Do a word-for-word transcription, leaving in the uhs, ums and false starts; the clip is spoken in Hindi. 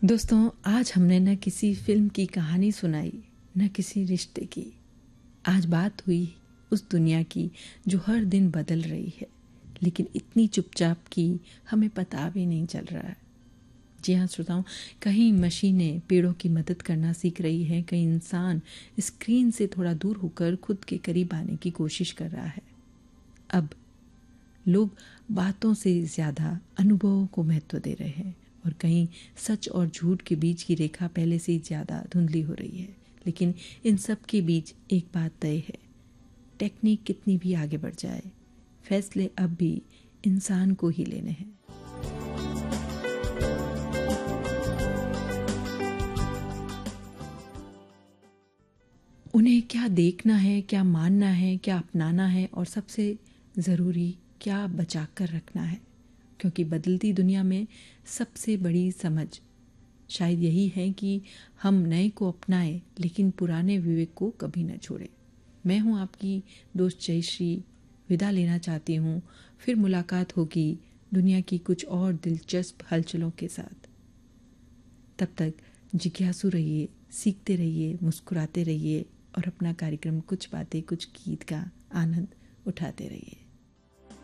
दोस्तों, आज हमने न किसी फिल्म की कहानी सुनाई, न किसी रिश्ते की। आज बात हुई उस दुनिया की जो हर दिन बदल रही है, लेकिन इतनी चुपचाप कि हमें पता भी नहीं चल रहा है। जी हाँ श्रोताओं, कहीं मशीनें पेड़ों की मदद करना सीख रही हैं, कहीं इंसान स्क्रीन से थोड़ा दूर होकर खुद के करीब आने की कोशिश कर रहा है। अब लोग बातों से ज़्यादा अनुभवों को महत्व दे रहे हैं और कहीं सच और झूठ के बीच की रेखा पहले से ज़्यादा धुंधली हो रही है। लेकिन इन सब के बीच एक बात तय है, टेक्निक कितनी भी आगे बढ़ जाए, फैसले अब भी इंसान को ही लेने हैं। उन्हें क्या देखना है, क्या मानना है, क्या अपनाना है और सबसे ज़रूरी क्या बचा कर रखना है। क्योंकि बदलती दुनिया में सबसे बड़ी समझ शायद यही है कि हम नए को अपनाएं, लेकिन पुराने विवेक को कभी न छोड़ें। मैं हूं आपकी दोस्त जयश्री, विदा लेना चाहती हूं। फिर मुलाकात होगी दुनिया की कुछ और दिलचस्प हलचलों के साथ। तब तक जिज्ञासु रहिए, सीखते रहिए, मुस्कुराते रहिए और अपना कार्यक्रम कुछ बातें कुछ गीत का आनंद उठाते रहिए।